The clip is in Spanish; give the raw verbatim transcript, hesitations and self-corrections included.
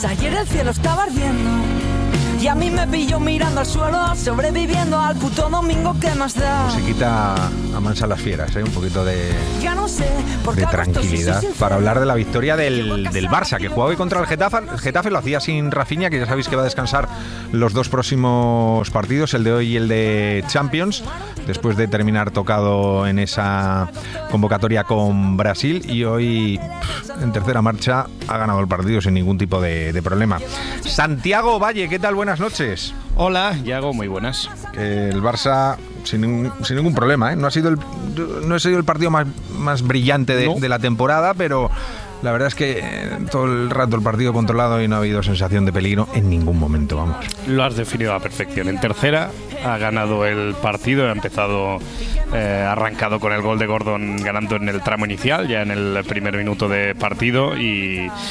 Pues ayer el cielo estaba ardiendo y a mí me pilló mirando al suelo, sobreviviendo al puto domingo, ¿qué más da? Musiquita amansa las fieras, ¿eh? Un poquito de, Ya no sé, de tranquilidad para hablar de la victoria del, del Barça, que jugaba hoy contra el Getafe. El Getafe lo hacía sin Rafinha, que ya sabéis que va a descansar los dos próximos partidos, el de hoy y el de Champions, después de terminar tocado en esa convocatoria con Brasil, y hoy pff, en tercera marcha ha ganado el partido sin ningún tipo de, de problema. Santiago Valle, ¿qué tal? Buenas noches. Hola, Yago, muy buenas. El Barça sin, ningún, sin ningún problema, ¿eh? No ha sido el, no ha sido el partido más, más brillante de, no. de la temporada, pero la verdad es que todo el rato el partido controlado y no ha habido sensación de peligro en ningún momento, vamos. Lo has definido a la perfección. En tercera ha ganado el partido, ha empezado, eh, arrancado con el gol de Gordon ganando en el tramo inicial, ya en el primer minuto de partido, y